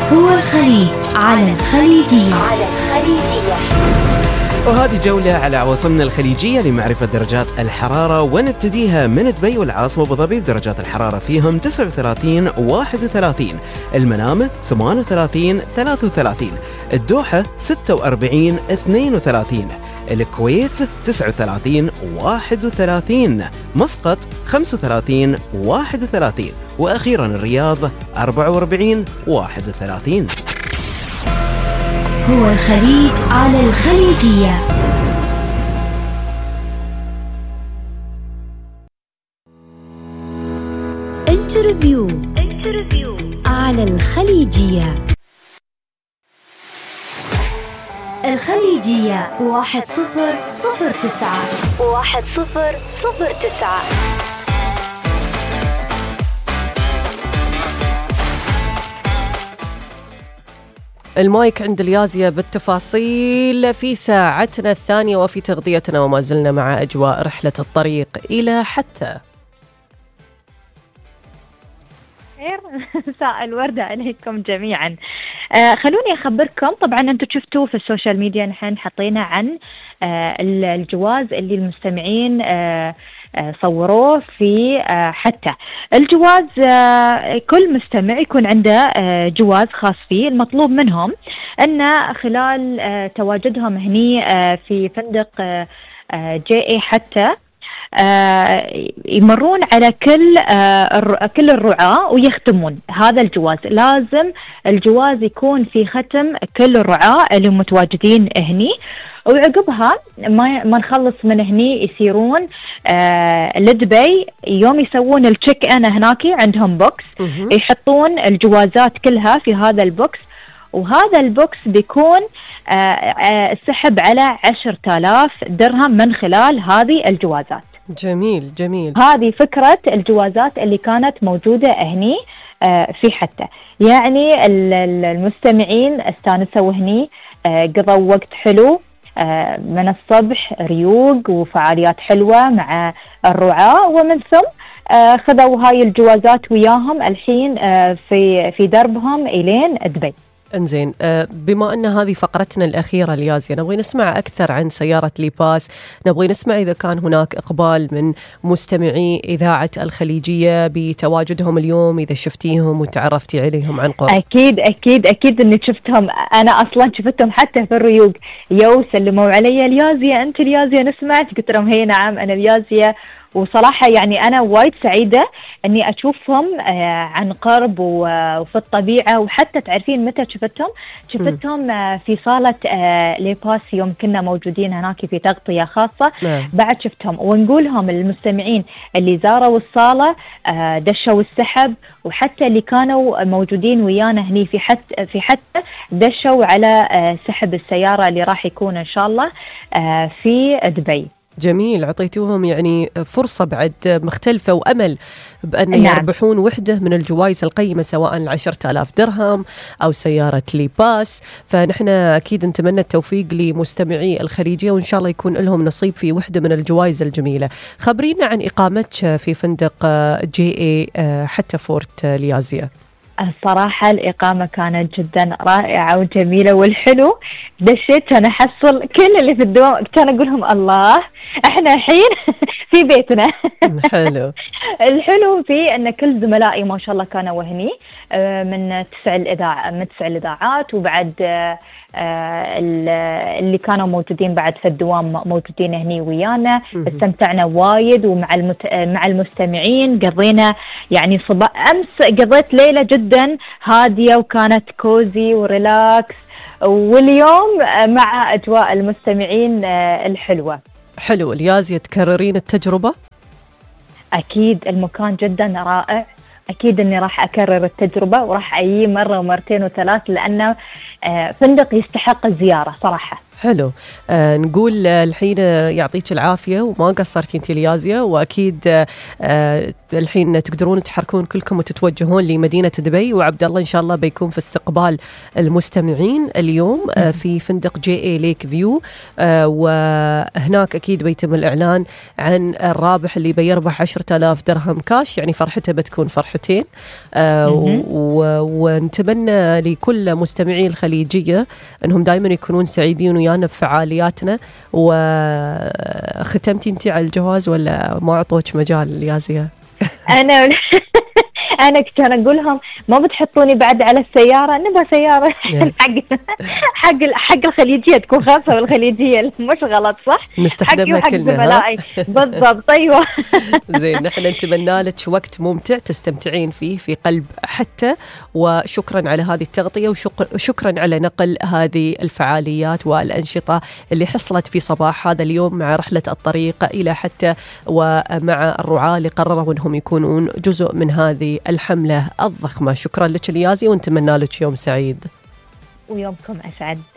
هو الخليج على الخليجية. وهذه جولة على عواصمنا الخليجية لمعرفة درجات الحرارة، ونبتديها من دبي والعاصمة أبو ظبي بدرجات الحرارة فيهم 39 31، المنامة 38 33، الدوحة 46 32، الكويت 39 31، مسقط 35 31، وأخيرا الرياض 44 31. هو الخليج على الخليجية. انترفيو على الخليجية. الخليجية 1009. المايك عند اليازية بالتفاصيل في ساعتنا الثانية وفي تغذيتنا، وما زلنا مع أجواء رحلة الطريق إلى حتى. خير، مساء الوردة عليكم جميعا. خلوني أخبركم، طبعا أنتم شفتوا في السوشيال ميديا نحن حطينا عن الجواز اللي المستمعين صوروه في حتى الجواز. كل مستمع يكون عنده جواز خاص فيه. المطلوب منهم أن خلال تواجدهم هني في فندق JA حتى يمرون على كل الرعاة ويختمون هذا الجواز. لازم الجواز يكون في ختم كل الرعاة اللي متواجدين هني، وعقبها ما نخلص من هني يسيرون لدبي. يوم يسوون التشيك ان هناك عندهم بوكس يحطون الجوازات كلها في هذا البوكس، وهذا البوكس بيكون السحب على 10,000 درهم من خلال هذه الجوازات. جميل جميل. هذه فكرة الجوازات اللي كانت موجودة هني في حتى. يعني المستمعين استانسوا هني، قضوا وقت حلو من الصبح، ريوق وفعاليات حلوة مع الرعاة، ومن ثم خذوا هاي الجوازات وياهم الحين في دربهم إلين دبي. انزين، بما أن هذه فقرتنا الأخيرة اليازية، نبغي نسمع أكثر عن سيارة ليباس. نبغي نسمع إذا كان هناك إقبال من مستمعي إذاعة الخليجية بتواجدهم اليوم، إذا شفتيهم وتعرفتي عليهم عن قرب. أكيد أكيد أكيد أني شفتهم. أنا أصلا شفتهم حتى في الريوق، سلموا علي اليازية، أنت اليازية نسمعك؟ قلت لهم هي نعم أنا اليازية. وصراحة يعني أنا وايد سعيدة أني أشوفهم عن قرب وفي الطبيعة. وحتى تعرفين متى شفتهم في صالة ليباس يوم كنا موجودين هناك في تغطية خاصة. بعد شفتهم، ونقولهم المستمعين اللي زاروا الصالة دشوا السحب، وحتى اللي كانوا موجودين ويانا هني في حتى دشوا على سحب السيارة اللي راح يكون إن شاء الله في دبي. جميل، عطيتوهم يعني فرصة بعد مختلفة وأمل بأن يربحون وحدة من الجوائز القيمة، سواء 10,000 درهم أو سيارة ليباس. فنحن أكيد نتمنى التوفيق لمستمعي الخليجية، وإن شاء الله يكون لهم نصيب في وحدة من الجوائز الجميلة. خبرينا عن إقامتك في فندق JA حتى فورت اليازية. الصراحة الإقامة كانت جدا رائعة وجميلة، والحلو دشيت كان أحصل كل اللي في الدوام، كان أقولهم الله إحنا الحين في بيتنا. حلو. الحلو في أن كل زملائي ما شاء الله كانوا وهني من 9 الإذاعات، وبعد اللي كانوا موجودين بعد في الدوام موجودين هني ويانا. استمتعنا وايد مع المستمعين. قضينا يعني أمس قضيت ليلة جدا هادية وكانت كوزي وريلاكس، واليوم مع أجواء المستمعين الحلوة. حلو. اليازية تكررين التجربة؟ أكيد، المكان جدا رائع. أكيد أني راح أكرر التجربة، وراح أجي مرة ومرتين وثلاث، لأنه فندق يستحق الزيارة صراحة. حلو. نقول الحين يعطيك العافية وما قصرتي انت ليازيا، وأكيد الحين تقدرون تحركون كلكم وتتوجهون لمدينة دبي، وعبد الله إن شاء الله بيكون في استقبال المستمعين اليوم في فندق JA ليك فيو، وهناك أكيد بيتم الإعلان عن الرابح اللي بيربح 10,000 درهم كاش، يعني فرحته بتكون فرحتين. ونتمنى لكل مستمعي الخليجية أنهم دائما يكونون سعيدين ويانا بفعالياتنا. وختمتي انت على الجواز ولا ما عطوك مجال يازيا؟ أنا كنت أقول لهم ما بتحطوني بعد على السيارة، نبغى سيارة حق الخليجية تكون خاصة بالخليجية، مش غلط صح؟ نستخدمها كلنا بالضبط. أيوة. زين، نحن نتمنى لك وقت ممتع تستمتعين فيه في قلب حتى، وشكرا على هذه التغطية، وشكرا على نقل هذه الفعاليات والأنشطة اللي حصلت في صباح هذا اليوم مع رحلة الطريق إلى حتى، ومع الرعاة اللي قرروا أنهم يكونون جزء من هذه الحملة الضخمة. شكرا لك اليازي، ونتمنى لك يوم سعيد. ويومكم أسعد.